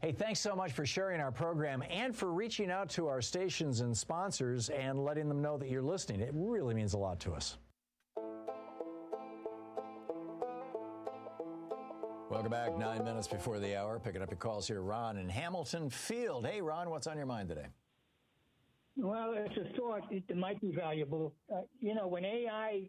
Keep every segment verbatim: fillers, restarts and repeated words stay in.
Hey, thanks so much for sharing our program and for reaching out to our stations and sponsors and letting them know that you're listening. It really means a lot to us. Welcome back. Nine minutes before the hour. Picking up your calls here. Ron in Hamilton Field. Hey, Ron, what's on your mind today? Well, it's a thought that might be valuable. Uh, you know, when A I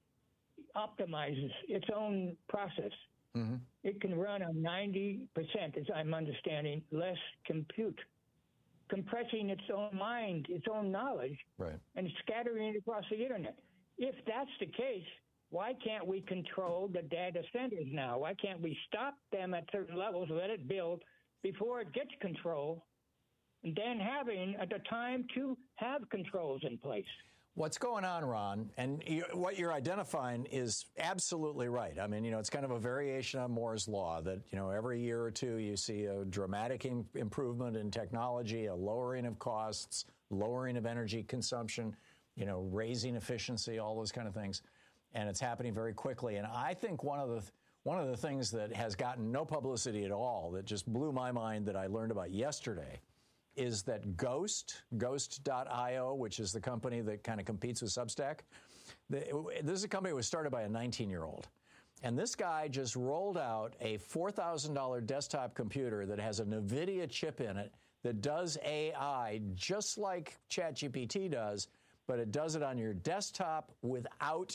optimizes its own process, mm-hmm. it can run on ninety percent, as I'm understanding, less compute, compressing its own mind, its own knowledge, right. and scattering it across the Internet. If that's the case, why can't we control the data centers now? Why can't we stop them at certain levels, let it build before it gets control, and then having at the time to have controls in place? What's going on, Ron, and you, what you're identifying is absolutely right. I mean, you know, it's kind of a variation on Moore's Law that, you know, every year or two you see a dramatic in, improvement in technology, a lowering of costs, lowering of energy consumption, you know, raising efficiency, all those kind of things. And it's happening very quickly. And I think one of the one of the things that has gotten no publicity at all, that just blew my mind, that I learned about yesterday, is that Ghost, Ghost dot io, which is the company that kind of competes with Substack, the, this is a company that was started by a nineteen-year-old. And this guy just rolled out a four thousand dollars desktop computer that has a NVIDIA chip in it that does A I just like ChatGPT does, but it does it on your desktop without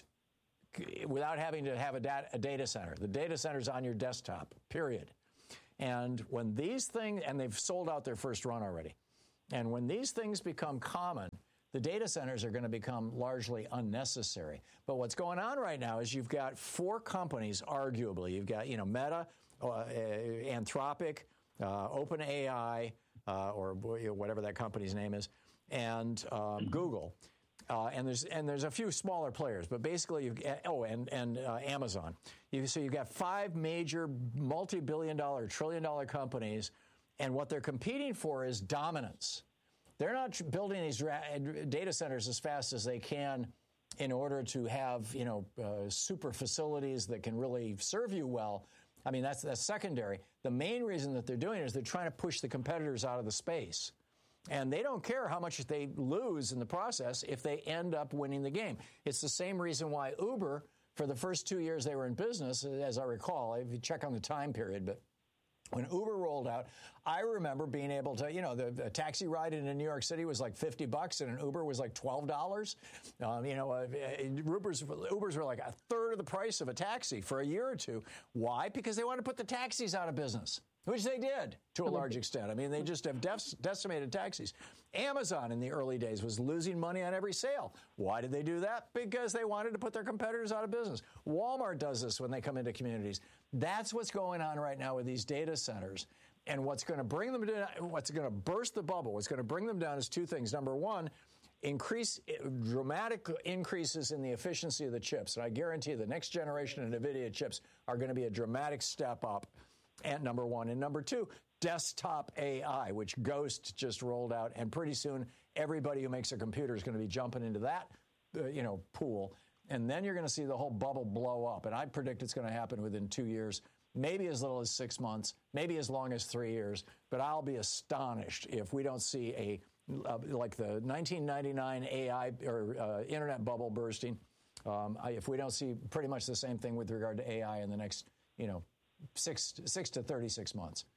without having to have a data, a data center. The data center's on your desktop, period. And when these things, and they've sold out their first run already, and when these things become common, the data centers are going to become largely unnecessary. But what's going on right now is you've got four companies, arguably. You've got, you know, Meta, uh, Anthropic, uh, OpenAI, uh, or whatever that company's name is, and um, Google. Uh, and there's and there's a few smaller players, but basically, you've, oh, and and uh, Amazon. You, so you've got five major multi-billion-dollar, trillion-dollar companies, and what they're competing for is dominance. They're not building these data centers as fast as they can in order to have, you know, uh, super facilities that can really serve you well. I mean, that's that's secondary. The main reason that they're doing it is they're trying to push the competitors out of the space. And they don't care how much they lose in the process if they end up winning the game. It's the same reason why Uber, for the first two years they were in business, as I recall, if you check on the time period, but when Uber rolled out, I remember being able to, you know, the, the taxi ride into New York City was like fifty bucks and an Uber was like twelve dollars. Um, you know, uh, Ubers, Ubers were like a third of the price of a taxi for a year or two. Why? Because they wanted to put the taxis out of business. Which they did, to a large extent. I mean, they just have def- decimated taxis. Amazon in the early days was losing money on every sale. Why did they do that? Because they wanted to put their competitors out of business. Walmart does this when they come into communities. That's what's going on right now with these data centers. And what's going to bring them down, what's going to burst the bubble, what's going to bring them down is two things. Number one, increase dramatic increases in the efficiency of the chips. And I guarantee you the next generation of NVIDIA chips are going to be a dramatic step up. And number one. And number two, desktop A I, which Ghost just rolled out. And pretty soon, everybody who makes a computer is going to be jumping into that, uh, you know, pool. And then you're going to see the whole bubble blow up. And I predict it's going to happen within two years, maybe as little as six months, maybe as long as three years. But I'll be astonished if we don't see a, uh, like the nineteen ninety-nine A I or uh, internet bubble bursting. Um, I, if we don't see pretty much the same thing with regard to A I in the next, you know, Six, six to thirty-six months.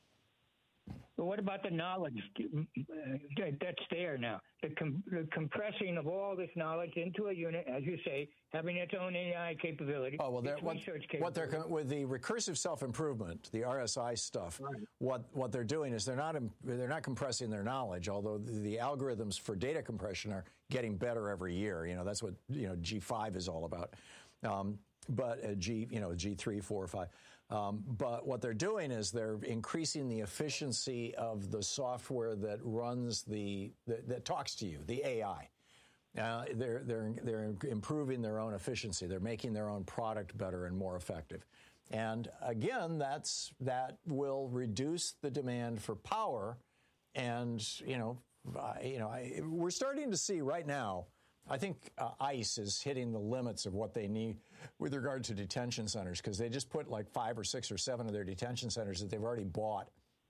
But what about the knowledge that's there now? The, com- the compressing of all this knowledge into a unit, as you say, having its own A I capability. Oh well, what, what they're with the recursive self-improvement, the R S I stuff. Right. What what they're doing is they're not they're not compressing their knowledge. Although the, the algorithms for data compression are getting better every year. You know, that's what you know G five is all about. Um, But uh, G, you know, G three, four, five. Um, but what they're doing is they're increasing the efficiency of the software that runs the that, that talks to you, the A I. Uh, they're they're they're improving their own efficiency. They're making their own product better and more effective. And again, that's that will reduce the demand for power. And you know, uh, you know, I, we're starting to see right now. I think uh, ICE is hitting the limits of what they need with regard to detention centers because they just put like five or six or seven of their detention centers that they've already bought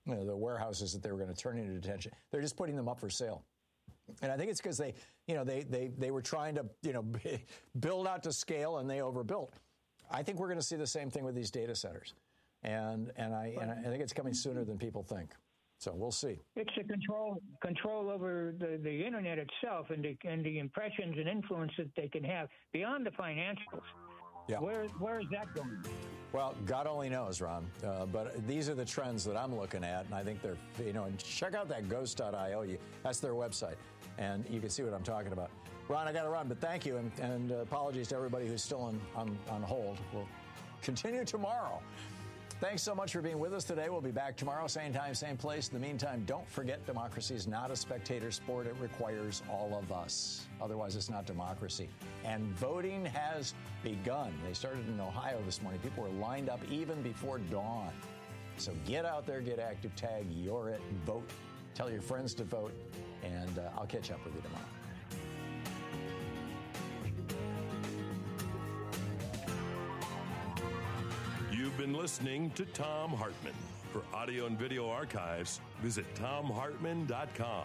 you know, the warehouses that they were going to turn into detention. They're just putting them up for sale. And I think it's because they, you know, they, they, they were trying to, you know, build out to scale and they overbuilt. I think we're going to see the same thing with these data centers. And and I and I think it's coming sooner than people think. So we'll see. It's the control control over the, the internet itself and the, and the impressions and influence that they can have beyond the financials. Yeah. Where where is that going? Well, God only knows, Ron. Uh, but these are the trends that I'm looking at, and I think they're, you know, and check out that ghost dot io. That's their website, and you can see what I'm talking about. Ron, I got to run, but thank you, and, and uh, apologies to everybody who's still on, on, on hold. We'll continue tomorrow. Thanks so much for being with us today. We'll be back tomorrow, same time, same place. In the meantime, don't forget democracy is not a spectator sport. It requires all of us. Otherwise, it's not democracy. And voting has begun. They started in Ohio this morning. People were lined up even before dawn. So get out there, get active, tag, you're it, vote. Tell your friends to vote, and uh, I'll catch up with you tomorrow. You've been listening to Thom Hartmann. For audio and video archives, visit thom hartmann dot com.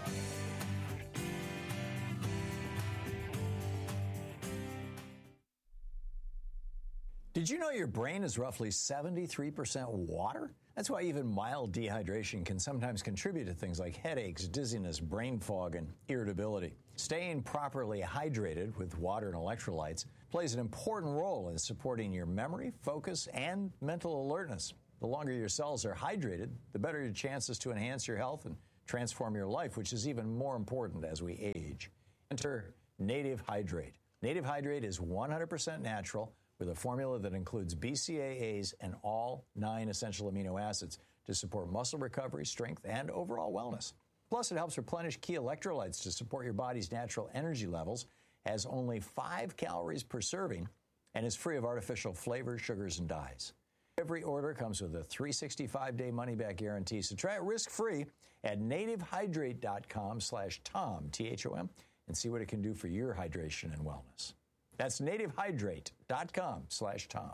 Did you know your brain is roughly seventy-three percent water? That's why even mild dehydration can sometimes contribute to things like headaches, dizziness, brain fog, and irritability. Staying properly hydrated with water and electrolytes plays an important role in supporting your memory, focus, and mental alertness. The longer your cells are hydrated, the better your chances to enhance your health and transform your life, which is even more important as we age. Enter Native Hydrate. Native Hydrate is one hundred percent natural with a formula that includes B C A As and all nine essential amino acids to support muscle recovery, strength, and overall wellness. Plus, it helps replenish key electrolytes to support your body's natural energy levels, has only five calories per serving, and is free of artificial flavors, sugars, and dyes. Every order comes with a three hundred sixty-five day money-back guarantee, so try it risk-free at nativehydrate dot com slash Tom, T H O M, and see what it can do for your hydration and wellness. That's nativehydrate dot com slash Tom.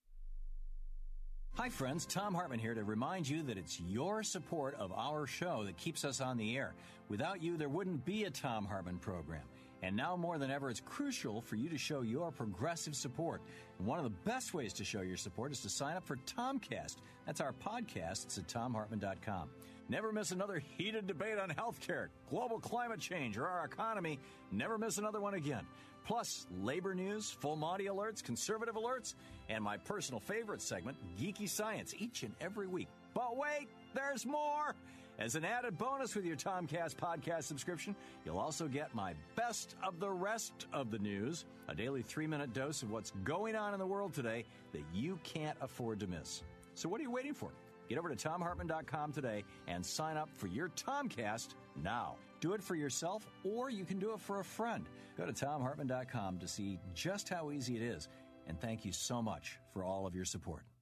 Hi, friends. Thom Hartmann here to remind you that it's your support of our show that keeps us on the air. Without you, there wouldn't be a Thom Hartmann program. And now more than ever, it's crucial for you to show your progressive support. And one of the best ways to show your support is to sign up for Tomcast. That's our podcast. It's at thom hartmann dot com. Never miss another heated debate on healthcare, global climate change, or our economy. Never miss another one again. Plus, labor news, full Monty alerts, conservative alerts, and my personal favorite segment, Geeky Science, each and every week. But wait, there's more! As an added bonus with your Tomcast podcast subscription, you'll also get my best of the rest of the news, a daily three-minute dose of what's going on in the world today that you can't afford to miss. So what are you waiting for? Get over to thom hartmann dot com today and sign up for your Tomcast now. Do it for yourself, or you can do it for a friend. Go to thom hartmann dot com to see just how easy it is. And thank you so much for all of your support.